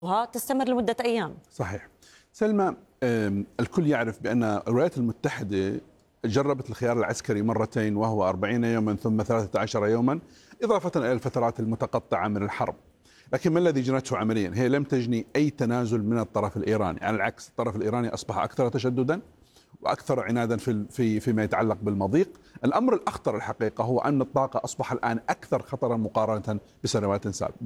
تستمر لمدة أيام. صحيح. سلمى، الكل يعرف بأن الولايات المتحدة جربت الخيار العسكري مرتين، وهو 40 يوما ثم 13 يوما، إضافة إلى الفترات المتقطعة من الحرب. لكن ما الذي جنته عمليا؟ هي لم تجني أي تنازل من الطرف الإيراني، على العكس الطرف الإيراني أصبح أكثر تشددا وأكثر عنادا فيما يتعلق بالمضيق. الأمر الأخطر الحقيقة هو أن الطاقة أصبح الآن أكثر خطرا مقارنة بسنوات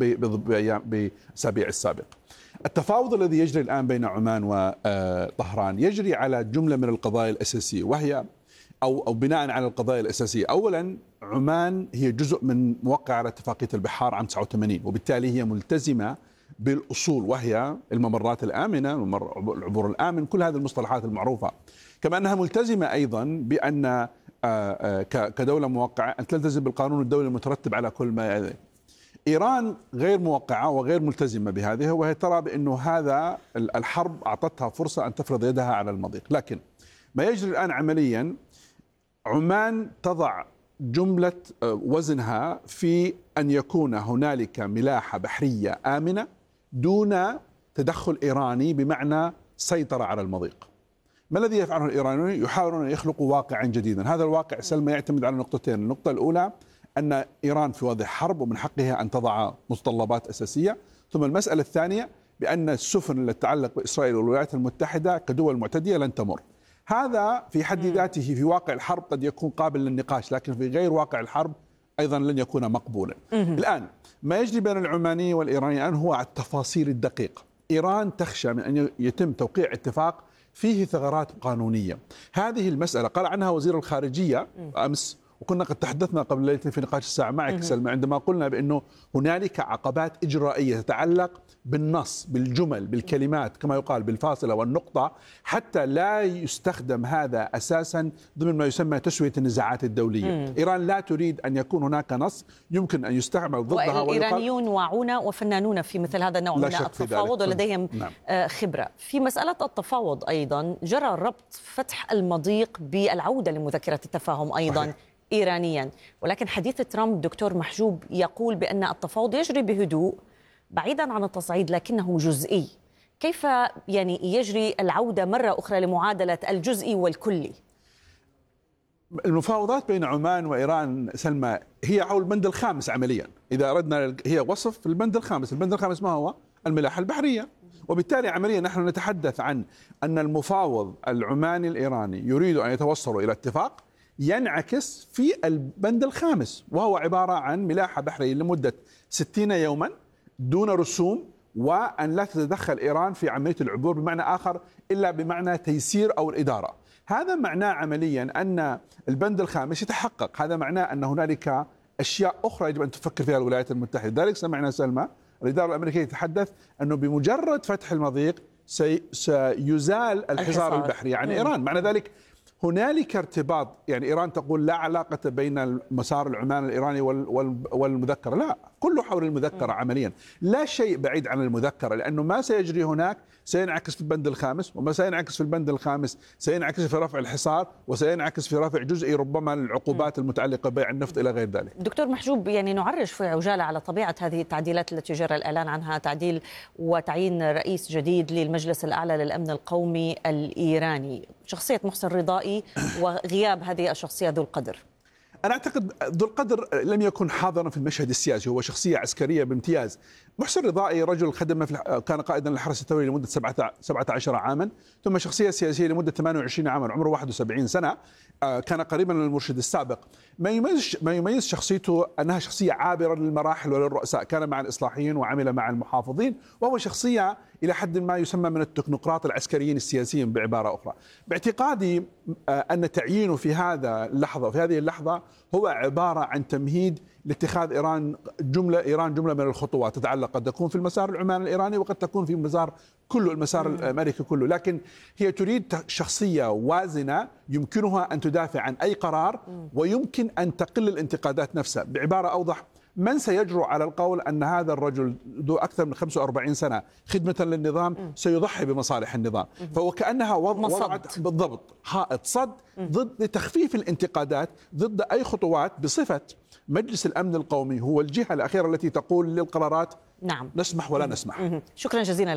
بأسابيع السابق. التفاوض الذي يجري الآن بين عمان وطهران يجري على جملة من القضايا الأساسية، وهي أو بناء على القضايا الأساسية. أولا، عمان هي جزء من موقع على اتفاقية البحار عام 89، وبالتالي هي ملتزمة بالأصول، وهي الممرات الآمنة، العبور الآمن، كل هذه المصطلحات المعروفة. كما أنها ملتزمة أيضا بأن كدولة موقعة أن تلتزم بالقانون الدولي المترتب على كل ما يلي. إيران غير موقعة وغير ملتزمة بهذه، وهي ترى بأنه هذا الحرب أعطتها فرصة أن تفرض يدها على المضيق. لكن ما يجري الآن عمليا، عمان تضع جملة وزنها في أن يكون هنالك ملاحة بحرية آمنة دون تدخل إيراني، بمعنى سيطرة على المضيق. ما الذي يفعله الإيرانيون؟ يحاولون أن يخلقوا واقعا جديدا. هذا الواقع سلمى يعتمد على نقطتين. النقطة الأولى أن إيران في وضع حرب ومن حقها أن تضع متطلبات أساسية، ثم المسألة الثانية بأن السفن التي تتعلق بإسرائيل والولايات المتحدة كدول معتدية لن تمر. هذا في حد ذاته في واقع الحرب قد يكون قابل للنقاش، لكن في غير واقع الحرب أيضا لن يكون مقبولا. الآن ما يجري بين العماني والإيراني الآن هو على التفاصيل الدقيقة. إيران تخشى من أن يتم توقيع اتفاق فيه ثغرات قانونية. هذه المسألة قال عنها وزير الخارجية أمس، وكنا قد تحدثنا قبل ليلة في نقاش الساعة معك سلمى، عندما قلنا بأنه هنالك عقبات إجرائية تتعلق بالنص، بالجمل، بالكلمات، كما يقال بالفاصلة والنقطة، حتى لا يستخدم هذا أساسا ضمن ما يسمى تسوية النزاعات الدولية. إيران لا تريد أن يكون هناك نص يمكن أن يستعمل ضدها. والإيرانيون واعون وفنانون في مثل هذا النوع من التفاوض ولديهم خبرة في مسألة التفاوض. أيضا جرى ربط فتح المضيق بالعودة لمذكرة التفاهم أيضا. صحيح. إيرانيا، ولكن حديث ترامب دكتور محجوب يقول بأن التفاوض يجري بهدوء بعيدا عن التصعيد لكنه جزئي. كيف يجري العودة مرة أخرى لمعادلة الجزئي والكلي؟ المفاوضات بين عمان وإيران سلمى هي حول البند الخامس عمليا. إذا أردنا هي وصف في البند الخامس. البند الخامس ما هو؟ الملاحة البحرية. وبالتالي عمليا نحن نتحدث عن أن المفاوض العماني الإيراني يريد أن يتوصلوا إلى اتفاق ينعكس في البند الخامس، وهو عبارة عن ملاحة بحرية لمدة 60 يوما دون رسوم، وأن لا تتدخل إيران في عملية العبور بمعنى آخر إلا بمعنى تيسير أو الإدارة. هذا معناه عمليا أن البند الخامس يتحقق. هذا معناه أن هنالك أشياء أخرى يجب أن تفكر فيها الولايات المتحدة. ذلك سمعنا سلمى الإدارة الأمريكية تتحدث أنه بمجرد فتح المضيق سيزال الحصار البحري عن إيران. معنى ذلك هنالك ارتباط. إيران تقول لا علاقة بين المسار العماني الإيراني والمذكرة، لا، كله حول المذكرة عمليا، لا شيء بعيد عن المذكرة، لأنه ما سيجري هناك سينعكس في البند الخامس، وما سينعكس في البند الخامس سينعكس في رفع الحصار، وسينعكس في رفع جزئي ربما للعقوبات المتعلقة ببيع النفط إلى غير ذلك. دكتور محجوب، نعرج في عجالة على طبيعة هذه التعديلات التي جرى الإعلان عنها، تعديل وتعيين رئيس جديد للمجلس الأعلى للأمن القومي الإيراني، شخصية محسن رضائي وغياب هذه الشخصية ذو القدر. أنا أعتقد ذو القدر لم يكن حاضرا في المشهد السياسي، هو شخصية عسكرية بامتياز. محسن رضائي رجل خدم كان قائدا للحرس الثوري لمدة 17 عاما، ثم شخصية سياسية لمدة 28 عاما، عمره 71 سنة، كان قريبا من المرشد السابق. ما يميز شخصيته أنها شخصية عابرة للمراحل وللرؤساء، كان مع الإصلاحيين وعمل مع المحافظين، وهو شخصية إلى حد ما يسمى من التكنوقراط العسكريين السياسيين بعبارة أخرى. باعتقادي أن تعيينه في هذا اللحظة وفي هذه اللحظة هو عبارة عن تمهيد لاتخاذ إيران جملة من الخطوات تتعلق قد تكون في المسار العماني الإيراني وقد تكون في المسار الأمريكي كله. لكن هي تريد شخصية وازنة يمكنها أن تدافع عن أي قرار ويمكن أن تقل الانتقادات نفسها. بعبارة أوضح، من سيجرؤ على القول أن هذا الرجل ذو أكثر من 45 سنة خدمة للنظام سيضحي بمصالح النظام؟ فوكأنها وضعت بالضبط حائط صد ضد تخفيف الانتقادات ضد أي خطوات بصفة مجلس الأمن القومي هو الجهة الأخيرة التي تقول للقرارات نعم نسمح ولا نسمح. شكرا جزيلا.